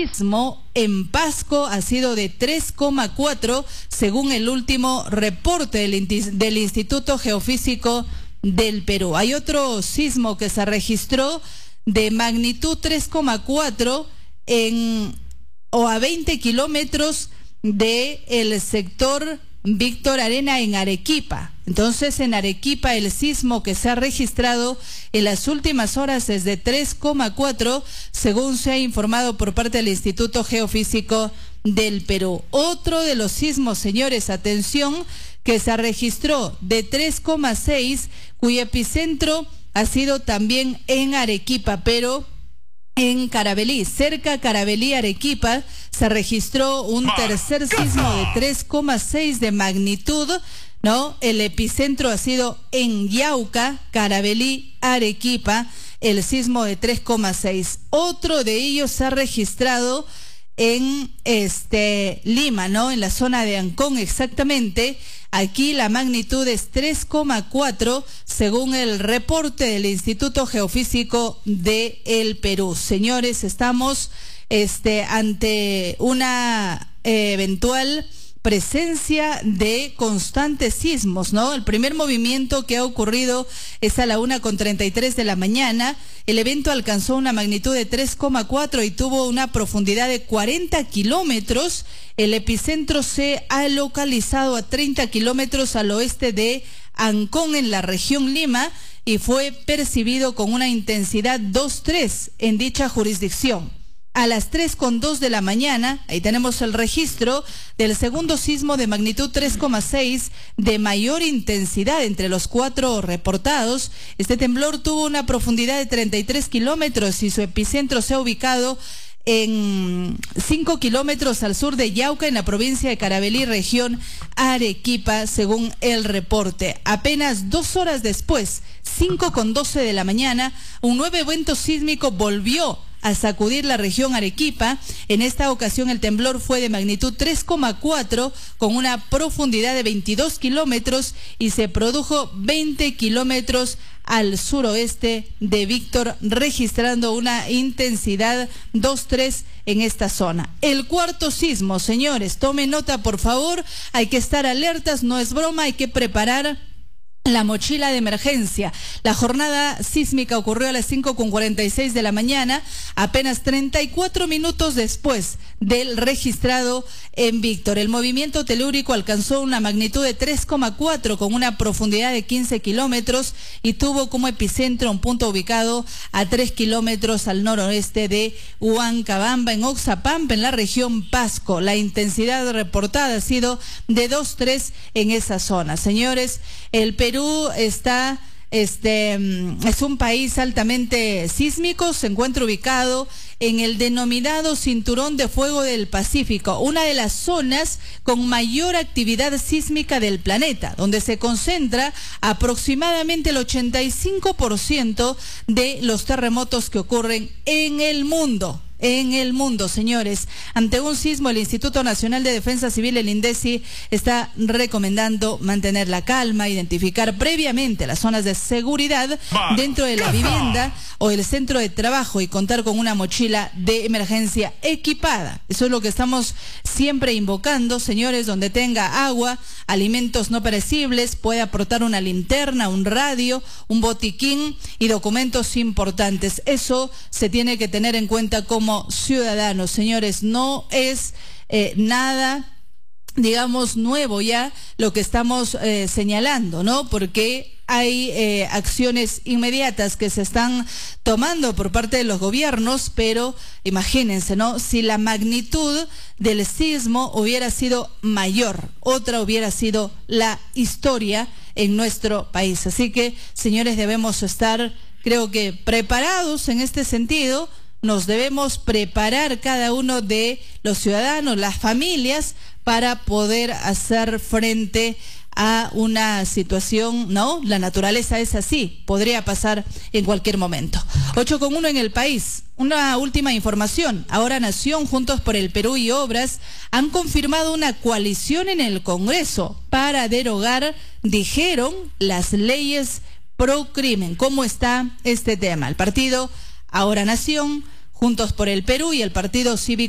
sismo en Pasco ha sido de 3,4 según el último reporte del Instituto Geofísico del Perú. Hay otro sismo que se registró de magnitud 3,4 a 20 kilómetros del sector Víctor Arena en Arequipa. Entonces, en Arequipa el sismo que se ha registrado en las últimas horas es de 3,4, según se ha informado por parte del Instituto Geofísico del Perú. Otro de los sismos, señores, atención, que se registró de 3,6, cuyo epicentro ha sido también en Arequipa, pero en Caravelí, cerca Caravelí, Arequipa, se registró un tercer sismo de 3,6 de magnitud, ¿no? El epicentro ha sido en Yauca, Caravelí, Arequipa, el sismo de 3,6. Otro de ellos se ha registrado en Lima, ¿no? En la zona de Ancón, exactamente. Aquí la magnitud es 3,4 según el reporte del Instituto Geofísico del Perú. Señores, estamos ante una eventual presencia de constantes sismos, ¿no? El primer movimiento que ha ocurrido es a la 1:33 de la mañana. El evento alcanzó una magnitud de 3,4 y tuvo una profundidad de 40 kilómetros. El epicentro se ha localizado a 30 kilómetros al oeste de Ancón, en la región Lima, y fue percibido con una intensidad 2,3 en dicha jurisdicción. A las 3:02 de la mañana, ahí tenemos el registro del segundo sismo de magnitud 3,6 de mayor intensidad entre los 4 reportados. Este temblor tuvo una profundidad de 33 kilómetros y su epicentro se ha ubicado en 5 kilómetros al sur de Yauca, en la provincia de Caravelí, región Arequipa, según el reporte. Apenas 2 horas después, 5:12 de la mañana, un nuevo evento sísmico volvió a sacudir la región Arequipa. En esta ocasión el temblor fue de magnitud 3,4 con una profundidad de 22 kilómetros y se produjo 20 kilómetros al suroeste de Víctor, registrando una intensidad 2,3 en esta zona. El cuarto sismo, señores, tomen nota por favor, hay que estar alertas, no es broma, hay que preparar la mochila de emergencia. La jornada sísmica ocurrió a las 5:46 de la mañana, apenas 34 minutos después del registrado en Víctor. El movimiento telúrico alcanzó una magnitud de 3,4 con una profundidad de 15 kilómetros y tuvo como epicentro un punto ubicado a 3 kilómetros al noroeste de Huancabamba, en Oxapampa, en la región Pasco. La intensidad reportada ha sido de 2,3 en esa zona. Señores, el Perú es un país altamente sísmico, se encuentra ubicado en el denominado Cinturón de Fuego del Pacífico, una de las zonas con mayor actividad sísmica del planeta, donde se concentra aproximadamente el 85% de los terremotos que ocurren en el mundo. Señores, ante un sismo, el Instituto Nacional de Defensa Civil, el INDECI, está recomendando mantener la calma, identificar previamente las zonas de seguridad dentro de la vivienda o el centro de trabajo y contar con una mochila de emergencia equipada. Eso es lo que estamos siempre invocando, señores, donde tenga agua, alimentos no perecibles, puede aportar una linterna, un radio, un botiquín y documentos importantes. Eso se tiene que tener en cuenta como ciudadanos, señores. No es nada, digamos, nuevo ya lo que estamos señalando, ¿no? Porque hay acciones inmediatas que se están tomando por parte de los gobiernos, pero imagínense, ¿no? Si la magnitud del sismo hubiera sido mayor, otra hubiera sido la historia en nuestro país. Así que, señores, debemos estar, creo que, preparados en este sentido. Nos debemos preparar cada uno de los ciudadanos, las familias, para poder hacer frente a una situación, ¿no? La naturaleza es así, podría pasar en cualquier momento. 8:1 en el país. Una última información. Ahora Nación, Juntos por el Perú y Obras han confirmado una coalición en el Congreso para derogar, dijeron, las leyes pro crimen. ¿Cómo está este tema? El partido Ahora Nación, Juntos por el Perú y el Partido Cívico